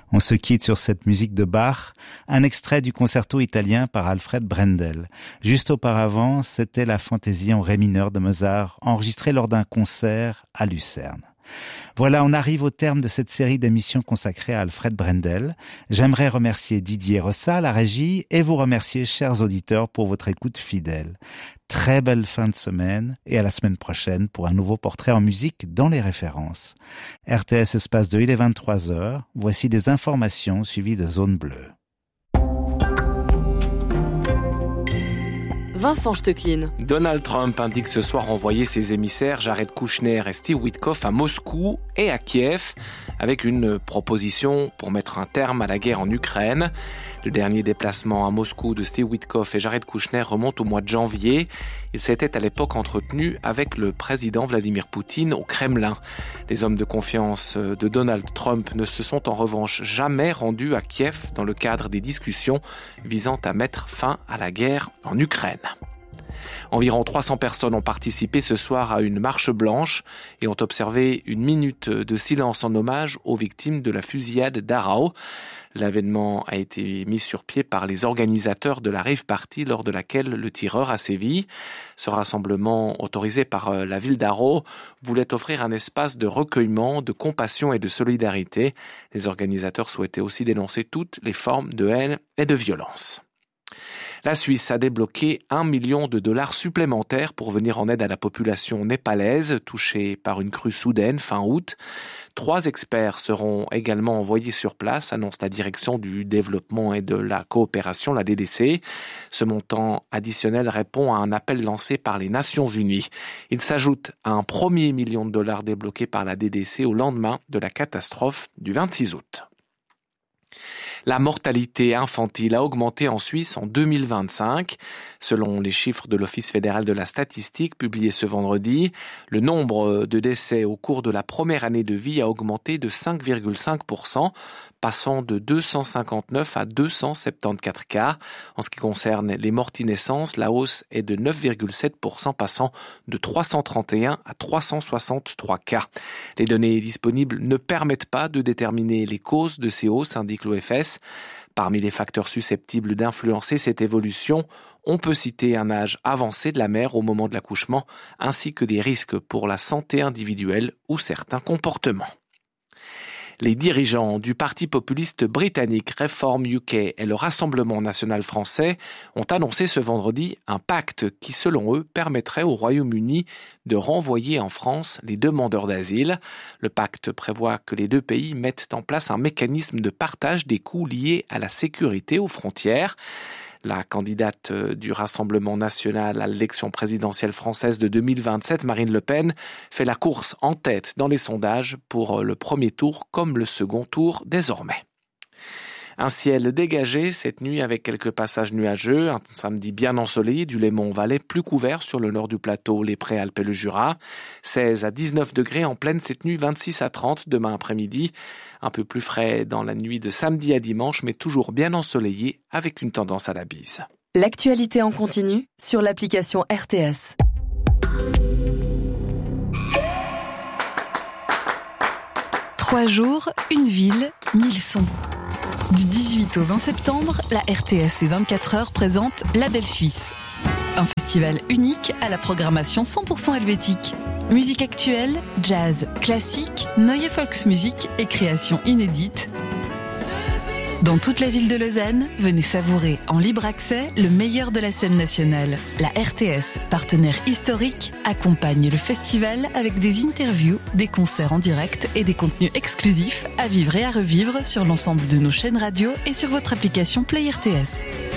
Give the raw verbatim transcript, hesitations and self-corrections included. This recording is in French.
On se quitte sur cette musique de Bach, un extrait du concerto italien par Alfred Brendel. Juste auparavant, c'était la fantaisie en ré mineur de Mozart, enregistrée lors d'un concert à Lucerne. Voilà, on arrive au terme de cette série d'émissions consacrées à Alfred Brendel. J'aimerais remercier Didier Rossa, la régie, et vous remercier, chers auditeurs, pour votre écoute fidèle. Très belle fin de semaine et à la semaine prochaine pour un nouveau portrait en musique dans les références. R T S Espace deux, il est vingt-trois heures. Voici des informations suivies de Zone Bleue. Vincent Stecklin. Donald Trump indique ce soir envoyer ses émissaires Jared Kushner et Steve Witkoff à Moscou et à Kiev avec une proposition pour mettre un terme à la guerre en Ukraine. Le dernier déplacement à Moscou de Steve Witkoff et Jared Kushner remonte au mois de janvier. Ils s'étaient à l'époque entretenus avec le président Vladimir Poutine au Kremlin. Les hommes de confiance de Donald Trump ne se sont en revanche jamais rendus à Kiev dans le cadre des discussions visant à mettre fin à la guerre en Ukraine. Environ trois cents personnes ont participé ce soir à une marche blanche et ont observé une minute de silence en hommage aux victimes de la fusillade d'Arao. L'événement a été mis sur pied par les organisateurs de la rave party lors de laquelle le tireur a sévi. Ce rassemblement, autorisé par la ville d'Arao, voulait offrir un espace de recueillement, de compassion et de solidarité. Les organisateurs souhaitaient aussi dénoncer toutes les formes de haine et de violence. La Suisse a débloqué un million de dollars supplémentaires pour venir en aide à la population népalaise touchée par une crue soudaine fin août. Trois experts seront également envoyés sur place, annonce la direction du développement et de la coopération, la D D C. Ce montant additionnel répond à un appel lancé par les Nations Unies. Il s'ajoute à un premier million de dollars débloqué par la D D C au lendemain de la catastrophe du vingt-six août. La mortalité infantile a augmenté en Suisse en deux mille vingt-cinq. Selon les chiffres de l'Office fédéral de la statistique publiés ce vendredi, le nombre de décès au cours de la première année de vie a augmenté de cinq virgule cinq pour cent, passant de deux cent cinquante-neuf à deux cent soixante-quatorze cas. En ce qui concerne les morti-naissances, la hausse est de neuf virgule sept pour cent, passant de trois cent trente et un à trois cent soixante-trois cas. Les données disponibles ne permettent pas de déterminer les causes de ces hausses, indique l'O F S. Parmi les facteurs susceptibles d'influencer cette évolution, on peut citer un âge avancé de la mère au moment de l'accouchement, ainsi que des risques pour la santé individuelle ou certains comportements. Les dirigeants du parti populiste britannique Reform U K et le Rassemblement national français ont annoncé ce vendredi un pacte qui, selon eux, permettrait au Royaume-Uni de renvoyer en France les demandeurs d'asile. Le pacte prévoit que les deux pays mettent en place un mécanisme de partage des coûts liés à la sécurité aux frontières. La candidate du Rassemblement national à l'élection présidentielle française de deux mille vingt-sept, Marine Le Pen, fait la course en tête dans les sondages pour le premier tour comme le second tour désormais. Un ciel dégagé cette nuit avec quelques passages nuageux, un samedi bien ensoleillé du Léman-Valais, plus couvert sur le nord du plateau, les Préalpes et le Jura. seize à dix-neuf degrés en pleine cette nuit, vingt-six à trente demain après-midi. Un peu plus frais dans la nuit de samedi à dimanche, mais toujours bien ensoleillé avec une tendance à la bise. L'actualité en continu sur l'application R T S. Trois jours, une ville, mille sons. Du dix-huit au vingt septembre, la R T S et vingt-quatre heures présente La Belle Suisse. Un festival unique à la programmation cent pour cent helvétique. Musique actuelle, jazz, classique, neue Volksmusik et créations inédites. Dans toute la ville de Lausanne, venez savourer en libre accès le meilleur de la scène nationale. La R T S, partenaire historique, accompagne le festival avec des interviews, des concerts en direct et des contenus exclusifs à vivre et à revivre sur l'ensemble de nos chaînes radio et sur votre application Play R T S.